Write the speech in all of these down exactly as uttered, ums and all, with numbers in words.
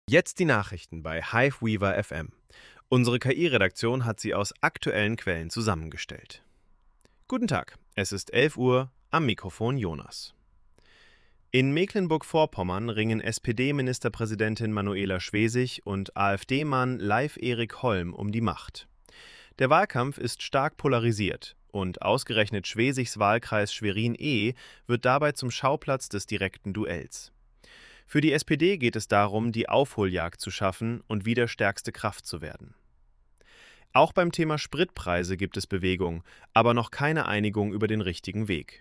Jetzt die Nachrichten bei Hiveweaver F M. Unsere K I-Redaktion hat sie aus aktuellen Quellen zusammengestellt. Guten Tag, es ist elf Uhr, am Mikrofon Jonas. In Mecklenburg-Vorpommern ringen S P D-Ministerpräsidentin Manuela Schwesig und AfD-Mann Leif Erik Holm um die Macht. Der Wahlkampf ist stark polarisiert und ausgerechnet Schwesigs Wahlkreis Schwerin-E wird dabei zum Schauplatz des direkten Duells. Für die S P D geht es darum, die Aufholjagd zu schaffen und wieder stärkste Kraft zu werden. Auch beim Thema Spritpreise gibt es Bewegung, aber noch keine Einigung über den richtigen Weg.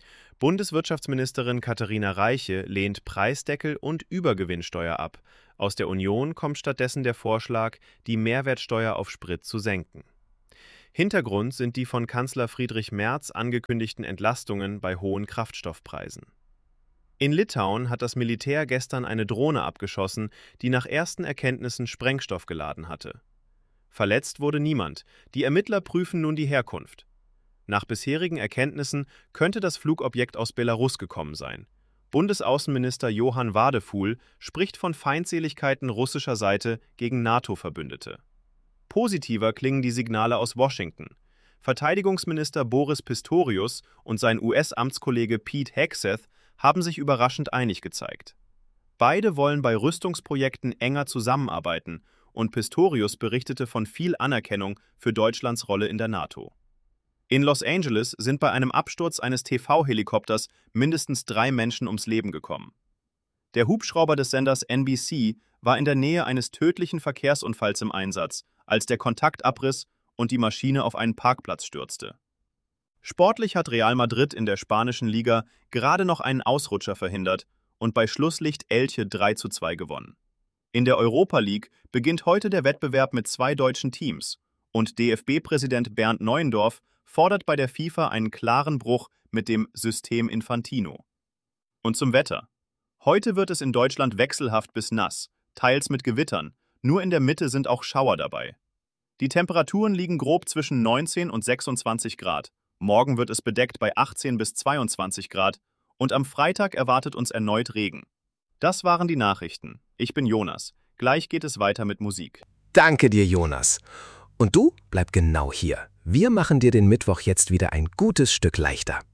Bundeswirtschaftsministerin Katharina Reiche lehnt Preisdeckel und Übergewinnsteuer ab. Aus der Union kommt stattdessen der Vorschlag, die Mehrwertsteuer auf Sprit zu senken. Hintergrund sind die von Kanzler Friedrich Merz angekündigten Entlastungen bei hohen Kraftstoffpreisen. In Litauen hat das Militär gestern eine Drohne abgeschossen, die nach ersten Erkenntnissen Sprengstoff geladen hatte. Verletzt wurde niemand, die Ermittler prüfen nun die Herkunft. Nach bisherigen Erkenntnissen könnte das Flugobjekt aus Belarus gekommen sein. Bundesaußenminister Johann Wadefuhl spricht von Feindseligkeiten russischer Seite gegen NATO-Verbündete. Positiver klingen die Signale aus Washington. Verteidigungsminister Boris Pistorius und sein U S-Amtskollege Pete Hegseth haben sich überraschend einig gezeigt. Beide wollen bei Rüstungsprojekten enger zusammenarbeiten und Pistorius berichtete von viel Anerkennung für Deutschlands Rolle in der NATO. In Los Angeles sind bei einem Absturz eines T V-Helikopters mindestens drei Menschen ums Leben gekommen. Der Hubschrauber des Senders N B C war in der Nähe eines tödlichen Verkehrsunfalls im Einsatz, als der Kontakt abriss und die Maschine auf einen Parkplatz stürzte. Sportlich hat Real Madrid in der spanischen Liga gerade noch einen Ausrutscher verhindert und bei Schlusslicht Elche drei zu zwei gewonnen. In der Europa League beginnt heute der Wettbewerb mit zwei deutschen Teams und D F B-Präsident Bernd Neuendorf fordert bei der FIFA einen klaren Bruch mit dem System Infantino. Und zum Wetter. Heute wird es in Deutschland wechselhaft bis nass, teils mit Gewittern, nur in der Mitte sind auch Schauer dabei. Die Temperaturen liegen grob zwischen neunzehn und sechsundzwanzig Grad. Morgen wird es bedeckt bei achtzehn bis zweiundzwanzig Grad und am Freitag erwartet uns erneut Regen. Das waren die Nachrichten. Ich bin Jonas. Gleich geht es weiter mit Musik. Danke dir, Jonas. Und du bleib genau hier. Wir machen dir den Mittwoch jetzt wieder ein gutes Stück leichter.